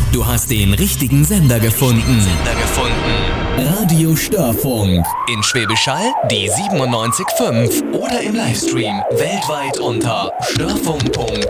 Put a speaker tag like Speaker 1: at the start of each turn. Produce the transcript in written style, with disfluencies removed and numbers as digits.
Speaker 1: Du hast den richtigen Sender gefunden. Radio Störfunk. In Schwäbisch Hall die 97.5 oder im Livestream weltweit unter störfunk.de.